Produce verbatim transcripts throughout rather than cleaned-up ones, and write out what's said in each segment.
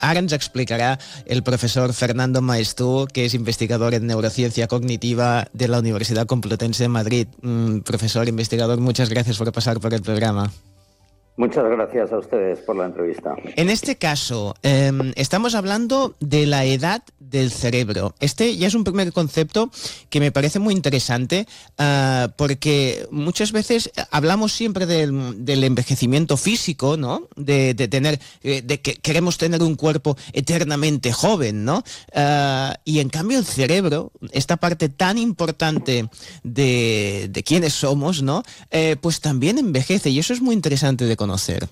Ara ens explicarà el profesor Fernando Maestú, que es investigador en neurociencia cognitiva de la Universidad Complutense de Madrid. Mm, profesor, investigador, muchas gracias por pasar por el programa. Muchas gracias a ustedes por la entrevista. En este caso, eh, estamos hablando de la edad del cerebro. Este ya es un primer concepto que me parece muy interesante, uh, porque muchas veces hablamos siempre del, del envejecimiento físico, ¿no? De, de tener, de que queremos tener un cuerpo eternamente joven, ¿no? Uh, y en cambio el cerebro, esta parte tan importante de, de quiénes somos, ¿no? Eh, pues también envejece, y eso es muy interesante de conocer.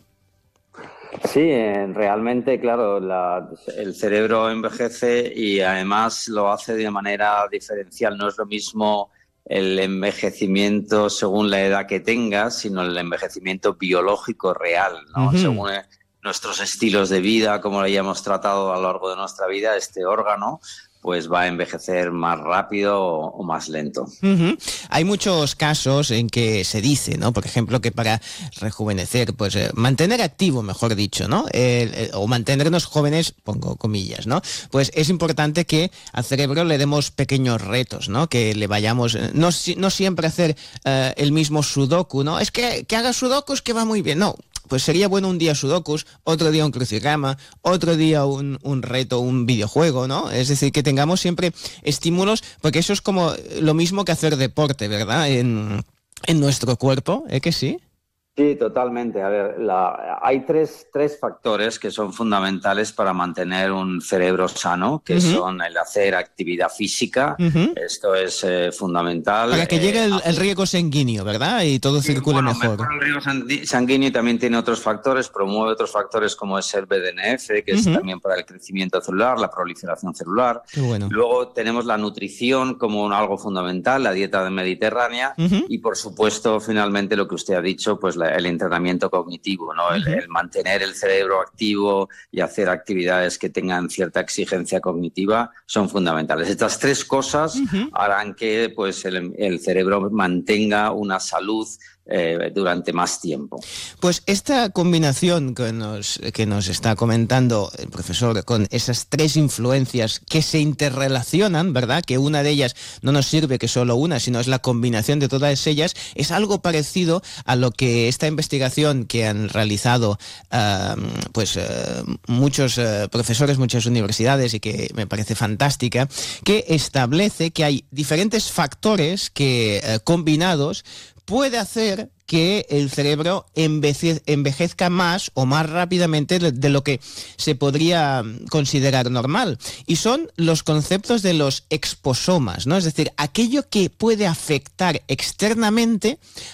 Sí, realmente, claro, la, el cerebro envejece y además lo hace de manera diferencial. No es lo mismo el envejecimiento según la edad que tengas, sino el envejecimiento biológico real, ¿no? Uh-huh. Según nuestros estilos de vida, como lo hayamos tratado a lo largo de nuestra vida, este órgano pues va a envejecer más rápido o, o más lento. Uh-huh. Hay muchos casos en que se dice, ¿no? Por ejemplo, que para rejuvenecer, pues eh, mantener activo, mejor dicho, ¿no? Eh, eh, o mantenernos jóvenes, pongo comillas, ¿no? Pues es importante que al cerebro le demos pequeños retos, ¿no? Que le vayamos, no, no siempre hacer eh, el mismo sudoku, ¿no? Es que, que haga sudokus que va muy bien, no. Pues sería bueno un día sudokus, otro día un crucigrama, otro día un, un reto, un videojuego, ¿no? Es decir, que tengamos siempre estímulos, porque eso es como lo mismo que hacer deporte, ¿verdad? En, en nuestro cuerpo, ¿eh que sí? Sí, totalmente. A ver, la, hay tres, tres factores que son fundamentales para mantener un cerebro sano, que uh-huh. son el hacer actividad física. Uh-huh. Esto es eh, fundamental. Para que eh, llegue el, el riego sanguíneo, ¿verdad? Y todo sí, circule bueno, mejor. El riego sanguíneo también tiene otros factores, promueve otros factores como es el B D N F, que uh-huh. es también para el crecimiento celular, la proliferación celular. Qué bueno. Luego tenemos la nutrición como algo fundamental, la dieta mediterránea uh-huh. y, por supuesto, finalmente lo que usted ha dicho, pues la el entrenamiento cognitivo, ¿no? El, el mantener el cerebro activo y hacer actividades que tengan cierta exigencia cognitiva son fundamentales. Estas tres cosas uh-huh. harán que pues, el, el cerebro mantenga una salud Eh, durante más tiempo. Pues esta combinación que nos, que nos está comentando el profesor con esas tres influencias que se interrelacionan, ¿verdad? Que una de ellas no nos sirve que solo una, sino es la combinación de todas ellas, es algo parecido a lo que esta investigación que han realizado uh, pues uh, muchos uh, profesores, muchas universidades y que me parece fantástica, que establece que hay diferentes factores que uh, combinados puede hacer que el cerebro enveje- envejezca más o más rápidamente de lo que se podría considerar normal. Y son los conceptos de los exposomas, ¿no? Es decir, aquello que puede afectar externamente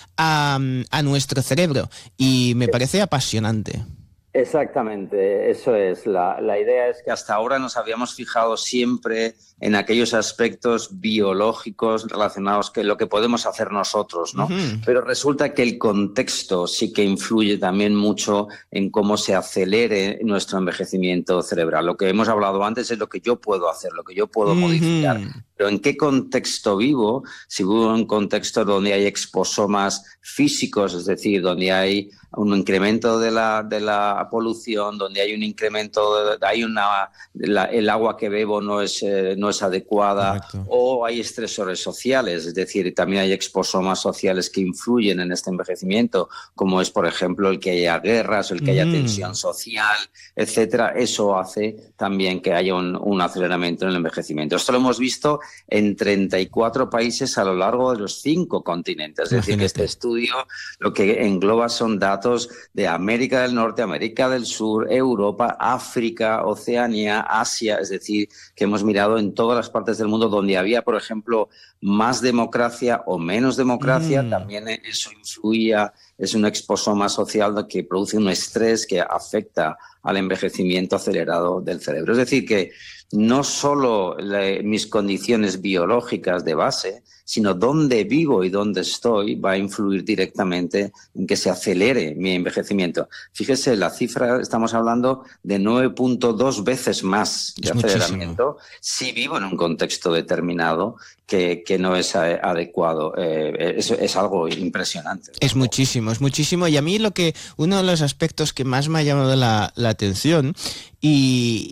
a, a nuestro cerebro. Y me parece apasionante. Exactamente, eso es. La, la idea es que hasta ahora nos habíamos fijado siempre en aquellos aspectos biológicos relacionados con lo que podemos hacer nosotros, ¿no? Uh-huh. Pero resulta que el contexto sí que influye también mucho en cómo se acelere nuestro envejecimiento cerebral. Lo que hemos hablado antes es lo que yo puedo hacer, lo que yo puedo uh-huh. modificar. Pero ¿en qué contexto vivo? Si vivo en un contexto donde hay exposomas físicos, es decir, donde hay un incremento de la, de la polución, donde hay un incremento, de, hay una, la, el agua que bebo no es, eh, no es adecuada. Correcto. O hay estresores sociales, es decir, también hay exposomas sociales que influyen en este envejecimiento, como es, por ejemplo, el que haya guerras, el que haya mm. tensión social, etcétera. Eso hace también que haya un, un aceleramiento en el envejecimiento. Esto lo hemos visto en treinta y cuatro países a lo largo de los cinco continentes. Es Imagínate. decir, que este estudio lo que engloba son datos de América del Norte, América del Sur, Europa, África, Oceanía, Asia, es decir, que hemos mirado en todas las partes del mundo donde había, por ejemplo, más democracia o menos democracia, mm. también eso influía, es un exposoma social que produce un estrés que afecta al envejecimiento acelerado del cerebro. Es decir, que no solo la, mis condiciones biológicas de base, sino dónde vivo y dónde estoy va a influir directamente en que se acelere mi envejecimiento. Fíjese, la cifra, estamos hablando de nueve punto dos veces más de es aceleramiento muchísimo. Si vivo en un contexto determinado que, que no es a, adecuado. Eh, es, es algo impresionante. Es muchísimo, es muchísimo. Y a mí lo que, uno de los aspectos que más me ha llamado la, la atención y,